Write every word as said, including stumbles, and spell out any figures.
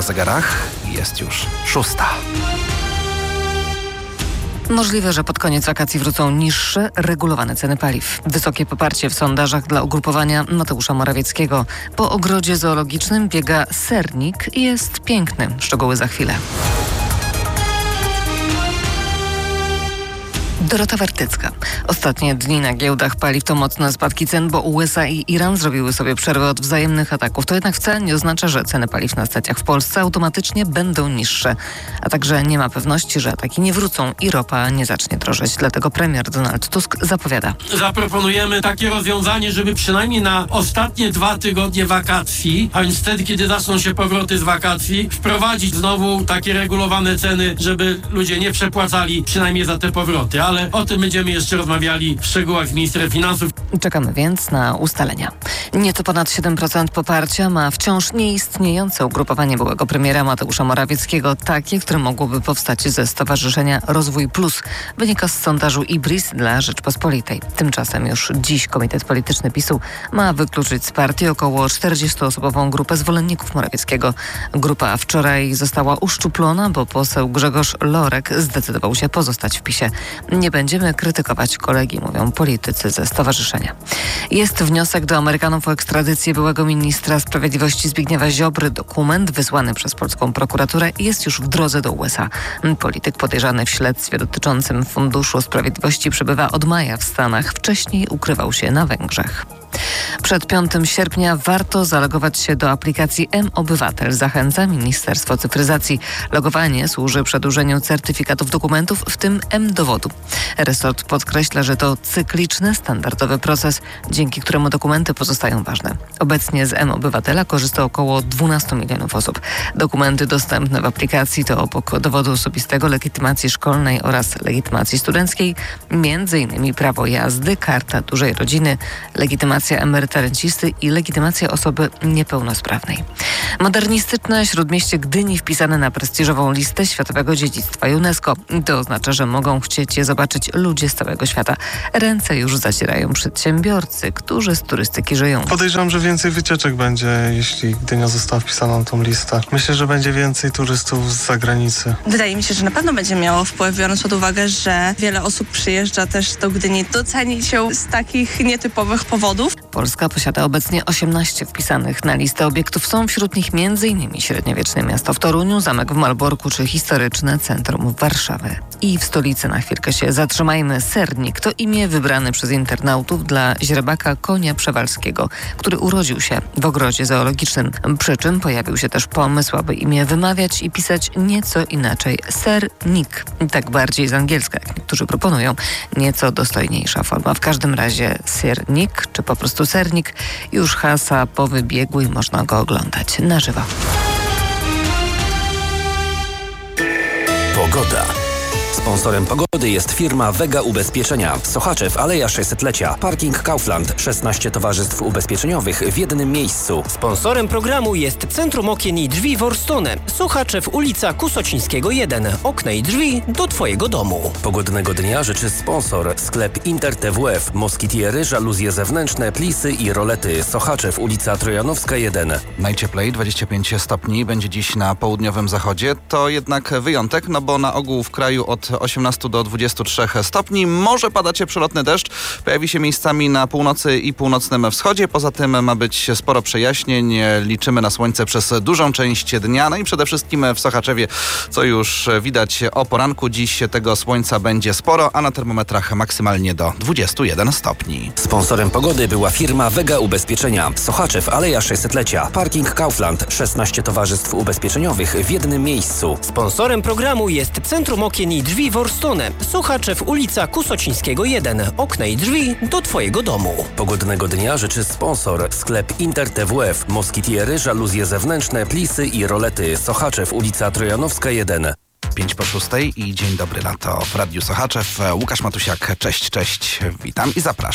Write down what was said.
na zegarach. Jest już szósta. Możliwe, że pod koniec wakacji wrócą niższe, regulowane ceny paliw. Wysokie poparcie w sondażach dla ugrupowania Mateusza Morawieckiego. Po ogrodzie zoologicznym biega sernik i jest piękny. Szczegóły za chwilę. Dorota Wertycka. Ostatnie dni na giełdach paliw to mocne spadki cen, bo U S A i Iran zrobiły sobie przerwę od wzajemnych ataków. To jednak wcale nie oznacza, że ceny paliw na stacjach w Polsce automatycznie będą niższe. A także nie ma pewności, że ataki nie wrócą i ropa nie zacznie drożeć. Dlatego premier Donald Tusk zapowiada. Zaproponujemy takie rozwiązanie, żeby przynajmniej na ostatnie dwa tygodnie wakacji, a więc wtedy, kiedy zaczną się powroty z wakacji, wprowadzić znowu takie regulowane ceny, żeby ludzie nie przepłacali przynajmniej za te powroty. Ale o tym będziemy jeszcze rozmawiali w szczegółach z ministrem finansów. Czekamy więc na ustalenia. Nieco ponad siedem procent poparcia ma wciąż nieistniejące ugrupowanie byłego premiera Mateusza Morawieckiego, takie, które mogłoby powstać ze Stowarzyszenia Rozwój Plus. Wynika z sondażu Ibris dla Rzeczpospolitej. Tymczasem już dziś Komitet Polityczny PiSu ma wykluczyć z partii około czterdziestoosobową grupę zwolenników Morawieckiego. Grupa wczoraj została uszczuplona, bo poseł Grzegorz Lorek zdecydował się pozostać w PiSie. Nie będziemy krytykować kolegi, mówią politycy ze stowarzyszenia. Jest wniosek do Amerykanów o ekstradycję byłego ministra sprawiedliwości Zbigniewa Ziobry. Dokument wysłany przez polską prokuraturę jest już w drodze do U S A. Polityk podejrzany w śledztwie dotyczącym Funduszu Sprawiedliwości przebywa od maja w Stanach. Wcześniej ukrywał się na Węgrzech. Przed piątego sierpnia warto zalogować się do aplikacji M-Obywatel. Zachęca Ministerstwo Cyfryzacji. Logowanie służy przedłużeniu certyfikatów dokumentów, w tym M-Dowodu. Resort podkreśla, że to cykliczny, standardowy proces, dzięki któremu dokumenty pozostają ważne. Obecnie z M-Obywatela korzysta około dwanaście milionów osób. Dokumenty dostępne w aplikacji to obok dowodu osobistego, legitymacji szkolnej oraz legitymacji studenckiej, między innymi prawo jazdy, karta dużej rodziny, legitymacja emeryta rencisty i legitymacja osoby niepełnosprawnej. Modernistyczne śródmieście Gdyni wpisane na prestiżową listę Światowego Dziedzictwa UNESCO. To oznacza, że mogą chcieć je zobaczyć ludzie z całego świata. Ręce już zacierają przedsiębiorcy, którzy z turystyki żyją. Podejrzewam, że więcej wycieczek będzie, jeśli Gdynia została wpisana na tą listę. Myślę, że będzie więcej turystów z zagranicy. Wydaje mi się, że na pewno będzie miało wpływ, biorąc pod uwagę, że wiele osób przyjeżdża też do Gdyni docenić ją z takich nietypowych powodów. Polska posiada obecnie osiemnaście wpisanych na listę obiektów. Są wśród nich m.in. średniowieczne miasto w Toruniu, zamek w Malborku czy historyczne centrum Warszawy. I w stolicy na chwilkę się zatrzymajmy. Sernik to imię wybrane przez internautów dla źrebaka konia przewalskiego, który urodził się w ogrodzie zoologicznym. Przy czym pojawił się też pomysł, aby imię wymawiać i pisać nieco inaczej. Sernik. Tak bardziej z angielska, jak niektórzy proponują. Nieco dostojniejsza forma. W każdym razie Sernik, czy po prostu Sernik, już hasa po wybiegu i można go oglądać na żywo. Pogoda. Sponsorem pogody jest firma Vega Ubezpieczenia. Sochaczew, Aleja sześćsetlecia. Parking Kaufland. szesnaście towarzystw ubezpieczeniowych w jednym miejscu. Sponsorem programu jest Centrum Okien i Drzwi Worstone. Sochaczew, ulica Kusocińskiego jeden. Okna i drzwi do Twojego domu. Pogodnego dnia życzy sponsor. Sklep Inter T W F. Moskitiery, żaluzje zewnętrzne, plisy i rolety. Sochaczew, ulica Trojanowska jeden. Najcieplej, dwadzieścia pięć stopni, będzie dziś na południowym zachodzie. To jednak wyjątek, no bo na ogół w kraju od osiemnaście do dwudziestu trzech stopni. Może padać przelotny deszcz. Pojawi się miejscami na północy i północnym wschodzie. Poza tym ma być sporo przejaśnień. Liczymy na słońce przez dużą część dnia. No i przede wszystkim w Sochaczewie, co już widać o poranku, dziś tego słońca będzie sporo, a na termometrach maksymalnie do dwudziestu jeden stopni. Sponsorem pogody była firma Vega Ubezpieczenia. Sochaczew, Aleja sześćsetlecia. Parking Kaufland. szesnaście towarzystw ubezpieczeniowych w jednym miejscu. Sponsorem programu jest Centrum Okien i Drzwi Worstone. Sochaczew, ulica Kusocińskiego jeden. Okna i drzwi do Twojego domu. Pogodnego dnia życzy sponsor. Sklep Inter T W F. Moskitiery, żaluzje zewnętrzne, plisy i rolety. Sochaczew, ulica Trojanowska jeden. pięć po szóstej i dzień dobry na to w Radiu Sochaczew. Łukasz Matusiak, cześć, cześć, witam i zapraszam.